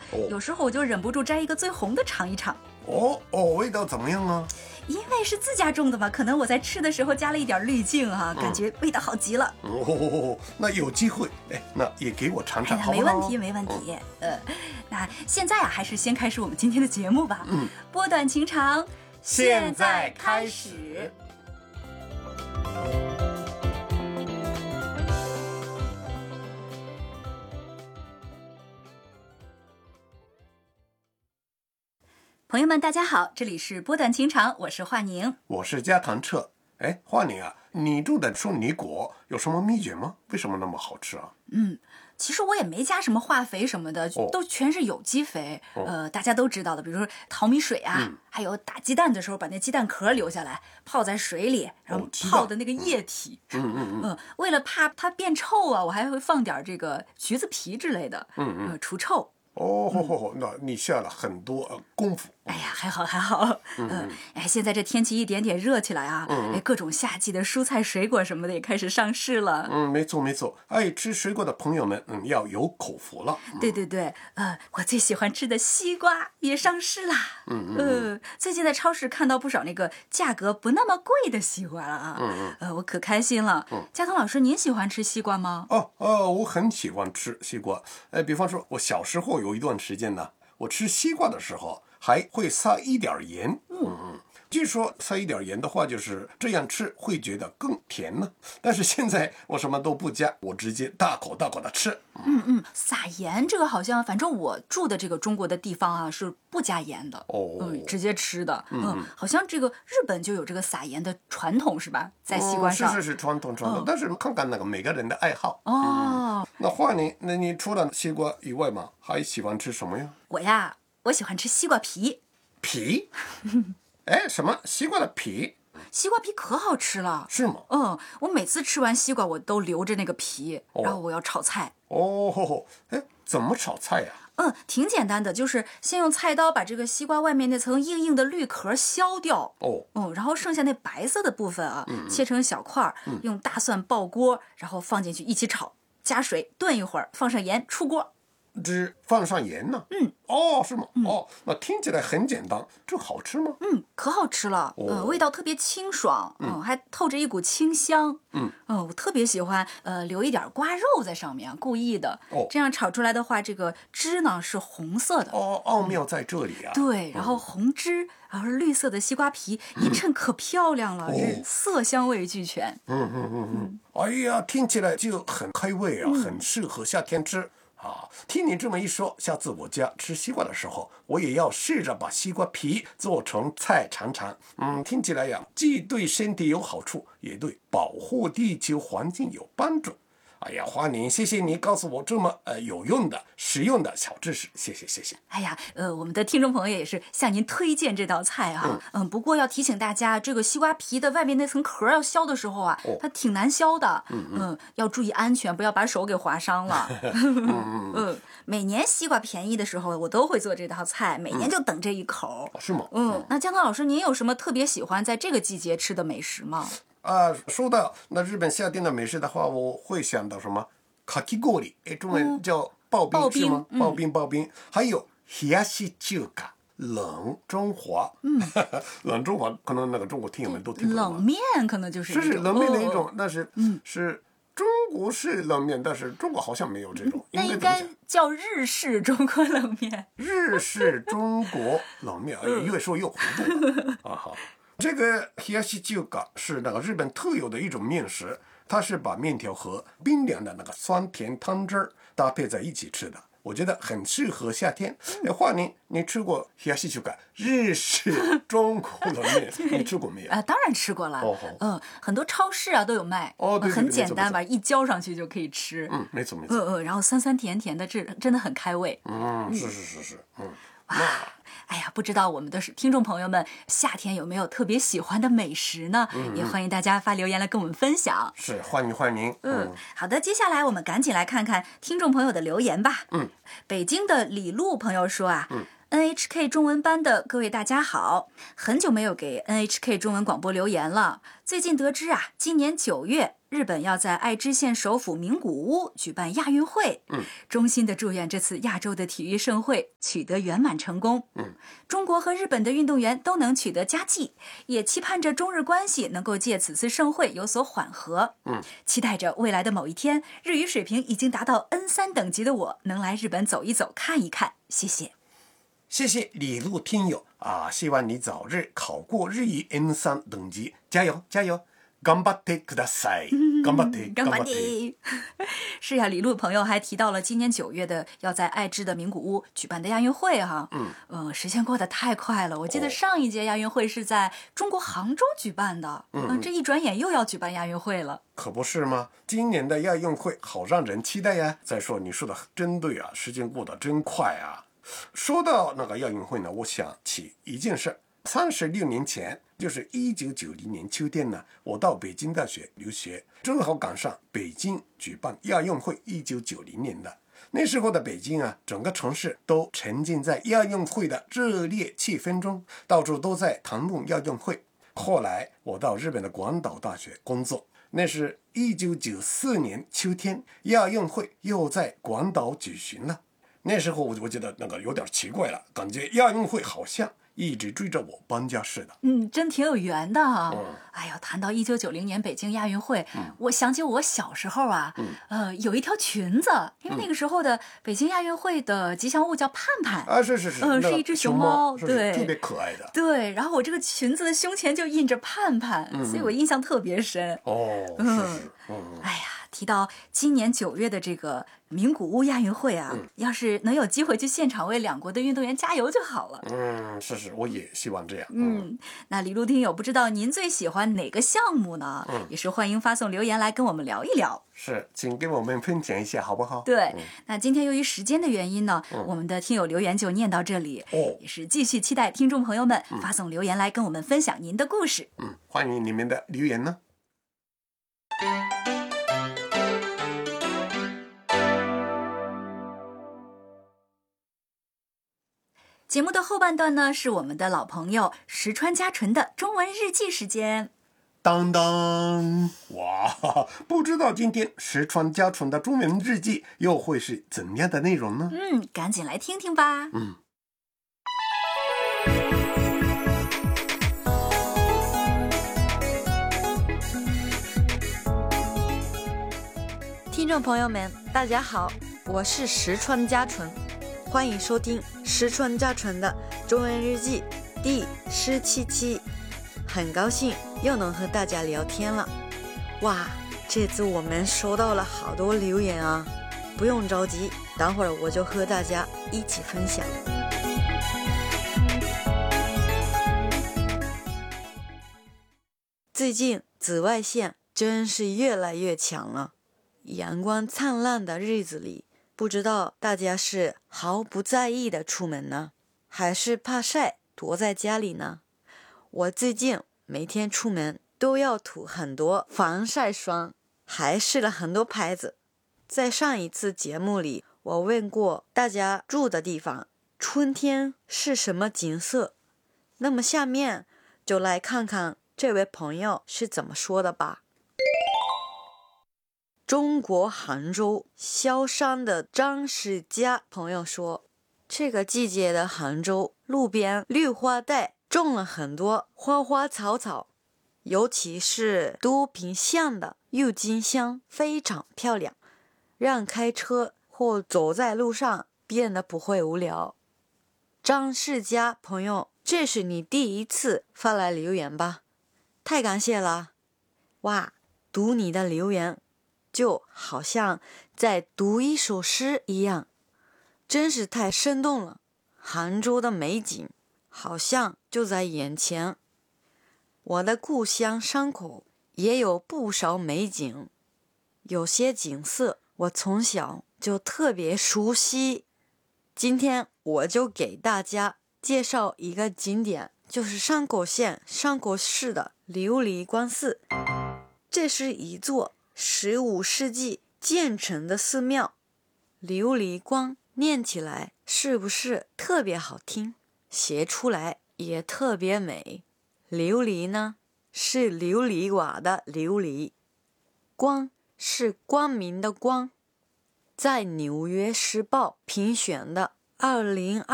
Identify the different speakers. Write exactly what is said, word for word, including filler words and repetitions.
Speaker 1: 哦、有时候我就忍不住摘一个最红的尝一尝。
Speaker 2: 哦哦，味道怎么样啊？
Speaker 1: 因为是自家种的嘛，可能我在吃的时候加了一点滤镜啊，嗯、感觉味道好极了。
Speaker 2: 哦，那有机会，哎，那也给我尝尝，
Speaker 1: 哎、
Speaker 2: 好不好？
Speaker 1: 没问题，没问题。嗯、呃，那现在啊，还是先开始我们今天的节目吧。
Speaker 2: 嗯，
Speaker 1: 波短情长，
Speaker 2: 现在开始。
Speaker 1: 朋友们大家好，这里是波短情长，我是华宁，
Speaker 2: 我是加藤彻。哎，华宁啊，你种的树泥果有什么秘诀吗？为什么那么好吃啊？
Speaker 1: 嗯，其实我也没加什么化肥什么的，
Speaker 2: 哦、
Speaker 1: 都全是有机肥、
Speaker 2: 哦、
Speaker 1: 呃，大家都知道的，比如说淘米水啊、
Speaker 2: 嗯、
Speaker 1: 还有打鸡蛋的时候把那鸡蛋壳留下来泡在水里，然后泡的那个液体、
Speaker 2: 哦、嗯嗯嗯
Speaker 1: 呃，为了怕它变臭啊，我还会放点这个橘子皮之类的，
Speaker 2: 嗯嗯、
Speaker 1: 呃、除臭。
Speaker 2: 哦，吼吼吼，那你下了很多、呃、功夫。
Speaker 1: 哎呀，还好还好，嗯、呃，哎，现在这天气一点点热起来啊，
Speaker 2: 嗯
Speaker 1: 哎，各种夏季的蔬菜水果什么的也开始上市了。
Speaker 2: 嗯，没错没错，爱吃水果的朋友们，嗯，要有口福了。
Speaker 1: 嗯、对对对，呃，我最喜欢吃的西瓜也上市啦。
Speaker 2: 嗯嗯
Speaker 1: 呃，最近在超市看到不少那个价格不那么贵的西瓜了啊。
Speaker 2: 嗯嗯，
Speaker 1: 呃，我可开心了。
Speaker 2: 嗯，
Speaker 1: 加藤老师，您喜欢吃西瓜吗？
Speaker 2: 哦哦，我很喜欢吃西瓜。呃，比方说，我小时候有一段时间呢，我吃西瓜的时候还会撒一点盐。嗯嗯，据说撒一点盐的话，就是这样吃会觉得更甜呢。但是现在我什么都不加，我直接大口大口的吃。
Speaker 1: 嗯嗯，撒盐这个好像，反正我住的这个中国的地方啊是不加盐的。
Speaker 2: 哦，
Speaker 1: 嗯，直接吃的。
Speaker 2: 嗯,
Speaker 1: 嗯，好像这个日本就有这个撒盐的传统是吧？在西瓜上。
Speaker 2: 哦、是是是传统传统、哦，但是看看那个每个人的爱好。
Speaker 1: 哦，
Speaker 2: 嗯、那华宁，那你除了西瓜以外嘛，还喜欢吃什么呀？
Speaker 1: 我呀，我喜欢吃西瓜皮。
Speaker 2: 皮？哎，什么西瓜的皮？
Speaker 1: 西瓜皮可好吃了，
Speaker 2: 是吗？
Speaker 1: 嗯，我每次吃完西瓜，我都留着那个皮，
Speaker 2: 哦、
Speaker 1: 然后我要炒菜。
Speaker 2: 哦，哎，怎么炒菜呀？
Speaker 1: 嗯，挺简单的，就是先用菜刀把这个西瓜外面那层硬硬的绿壳削掉。
Speaker 2: 哦，
Speaker 1: 嗯，然后剩下那白色的部分啊，
Speaker 2: 嗯、
Speaker 1: 切成小块，
Speaker 2: 嗯、
Speaker 1: 用大蒜爆锅，然后放进去一起炒，加水炖一会儿，放上盐，出锅。
Speaker 2: 只放上盐呢？
Speaker 1: 嗯，
Speaker 2: 哦，是吗？
Speaker 1: 嗯、
Speaker 2: 哦，那听起来很简单，这好吃吗？
Speaker 1: 嗯，可好吃了，
Speaker 2: 哦、
Speaker 1: 呃，味道特别清爽，嗯、呃，还透着一股清香。
Speaker 2: 嗯，
Speaker 1: 嗯、呃，我特别喜欢，呃，留一点瓜肉在上面，故意的。
Speaker 2: 哦，
Speaker 1: 这样炒出来的话，这个汁呢是红色的。
Speaker 2: 哦，奥妙在这里啊。
Speaker 1: 嗯、对，然后红汁，然后绿色的西瓜皮，嗯、一衬可漂亮了，这、哦、色香味俱全。
Speaker 2: 嗯嗯嗯嗯，哎呀，听起来就很开胃啊，嗯、很适合夏天吃。啊，听你这么一说，下次我家吃西瓜的时候，我也要试着把西瓜皮做成菜尝尝。嗯，听起来呀，既对身体有好处，也对保护地球环境有帮助。哎呀，华宁，谢谢你告诉我这么呃有用的、实用的小知识，谢谢谢谢。
Speaker 1: 哎呀，呃，我们的听众朋友也是向您推荐这道菜啊。嗯, 嗯，不过要提醒大家，这个西瓜皮的外面那层壳要削的时候啊，哦、它挺难削的。嗯, 嗯, 嗯，要注意安全，不要把手给划伤了。嗯, 嗯，每年西瓜便宜的时候，我都会做这道菜，每年就等这一口。
Speaker 2: 嗯、是吗？
Speaker 1: 嗯，那江涛老师，您有什么特别喜欢在这个季节吃的美食吗？
Speaker 2: 啊，说到那日本夏天的美食的话，我会想到什么？かき氷，哎，中文叫刨冰、嗯、是吗？刨冰刨冰，还有冷やし中華，冷中华。嗯，冷中华可能那个中国听友们都听不懂。
Speaker 1: 冷面可能就是
Speaker 2: 是是冷面的一种，
Speaker 1: 哦、
Speaker 2: 但是
Speaker 1: 嗯
Speaker 2: 是中国式冷面，但是中国好像没有这种。
Speaker 1: 那应该叫日式中国冷面。
Speaker 2: 日式中国冷面，哎，越说越糊涂啊！好。这个冷やし中華是那个日本特有的一种面食，它是把面条和冰凉的那个酸甜汤汁搭配在一起吃的，我觉得很适合夏天。哎，华宁，你吃过冷やし中華日式中国冷面？你吃过没有？
Speaker 1: 啊、呃，当然吃过了。哦，嗯，很多超市啊都有卖。
Speaker 2: 哦，对对对，
Speaker 1: 很简单吧，一浇上去就可以吃。
Speaker 2: 嗯，没错没错。
Speaker 1: 嗯嗯，然后酸酸甜甜的，这真的很开胃。
Speaker 2: 嗯，是是是是，嗯。
Speaker 1: 哇，哎呀，不知道我们的听众朋友们夏天有没有特别喜欢的美食呢？嗯嗯，也欢迎大家发留言来跟我们分享。
Speaker 2: 是，欢迎欢迎。
Speaker 1: 嗯，嗯好的，接下来我们赶紧来看看听众朋友的留言吧。
Speaker 2: 嗯，
Speaker 1: 北京的李璐朋友说啊，
Speaker 2: 嗯
Speaker 1: N H K 中文班的各位大家好，很久没有给 N H K 中文广播留言了。最近得知啊，今年九月日本要在爱知县首府名古屋举办亚运会，
Speaker 2: 嗯，
Speaker 1: 衷心的祝愿这次亚洲的体育盛会取得圆满成功。
Speaker 2: 嗯，
Speaker 1: 中国和日本的运动员都能取得佳绩，也期盼着中日关系能够借此次盛会有所缓和。
Speaker 2: 嗯，
Speaker 1: 期待着未来的某一天，日语水平已经达到 N 三 等级的我能来日本走一走看一看。谢谢。
Speaker 2: 谢谢李路听友啊，希望你早日考过日语 N 三 等级，加油加油！頑張ってください，頑張って
Speaker 1: 頑張って。是呀，李路朋友还提到了今年九月的要在爱知的名古屋举办的亚运会哈，
Speaker 2: 嗯
Speaker 1: 呃，时间过得太快了。我记得上一届亚运会是在中国杭州举办的，嗯、呃，这一转眼又要举办亚运会了。
Speaker 2: 可不是吗？今年的亚运会好让人期待呀。再说你说的真对啊，时间过得真快啊。说到那个亚运会呢，我想起一件事。三十六年前，就是一九九零年秋天呢，我到北京大学留学，正好赶上北京举办亚运会一九九零年的。那时候的北京啊，整个城市都沉浸在亚运会的热烈气氛中，到处都在谈论亚运会。后来我到日本的广岛大学工作，那是一九九四年秋天，亚运会又在广岛举行了。那时候我我觉得那个有点奇怪了，感觉亚运会好像一直追着我搬家似的。
Speaker 1: 嗯，真挺有缘的啊。
Speaker 2: 嗯、
Speaker 1: 哎呀，谈到一九九零年北京亚运会，嗯、我想起我小时候啊，
Speaker 2: 嗯、
Speaker 1: 呃，有一条裙子，因为那个时候的北京亚运会的吉祥物叫盼盼
Speaker 2: 啊，是是是，
Speaker 1: 嗯、呃，是一只熊猫，
Speaker 2: 是是
Speaker 1: 对，
Speaker 2: 特别可爱的。
Speaker 1: 对，然后我这个裙子的胸前就印着盼盼，
Speaker 2: 嗯、
Speaker 1: 所以我印象特别深。
Speaker 2: 哦，是是，嗯，
Speaker 1: 哎呀，提到今年九月的这个名古屋亚运会啊，
Speaker 2: 嗯、
Speaker 1: 要是能有机会去现场为两国的运动员加油就好了。
Speaker 2: 嗯，是是，我也希望这样。
Speaker 1: 嗯，那李路听友不知道您最喜欢哪个项目呢？
Speaker 2: 嗯，
Speaker 1: 也是欢迎发送留言来跟我们聊一聊。
Speaker 2: 是，请跟我们分享一下好不好？
Speaker 1: 对，
Speaker 2: 嗯、
Speaker 1: 那今天由于时间的原因呢，
Speaker 2: 嗯、
Speaker 1: 我们的听友留言就念到这里。
Speaker 2: 哦，
Speaker 1: 也是继续期待听众朋友们发送留言来跟我们分享您的故事。
Speaker 2: 嗯，欢迎你们的留言呢。
Speaker 1: 节目的后半段呢，是我们的老朋友石川佳纯的中文日记时间。
Speaker 2: 当当，哇，不知道今天石川佳纯的中文日记又会是怎样的内容呢？
Speaker 1: 嗯，赶紧来听听吧。
Speaker 2: 嗯。
Speaker 3: 听众朋友们，大家好，我是石川佳纯。欢迎收听石川佳纯的中文日记第十七期，很高兴又能和大家聊天了。哇，这次我们收到了好多留言啊，不用着急，等会儿我就和大家一起分享。最近紫外线真是越来越强了，阳光灿烂的日子里，不知道大家是毫不在意的出门呢，还是怕晒躲在家里呢？我最近每天出门都要涂很多防晒霜，还试了很多牌子。在上一次节目里，我问过大家住的地方春天是什么景色，那么下面就来看看这位朋友是怎么说的吧。中国杭州萧山的张世佳朋友说，这个季节的杭州路边绿化带种了很多花花草草，尤其是多品相的郁金香非常漂亮，让开车或走在路上变得不会无聊。张世佳朋友，这是你第一次发来留言吧？太感谢了！哇，读你的留言就好像在读一首诗一样，真是太生动了。杭州的美景好像就在眼前。我的故乡山口也有不少美景，有些景色我从小就特别熟悉。今天我就给大家介绍一个景点，就是山口县山口市的琉璃光寺。这是一座十五世纪建成的寺庙，琉璃光念起来是不是特别好听？写出来也特别美。琉璃呢，是琉璃瓦的琉璃， 光是光明的光，在《纽约时报》评选的二零二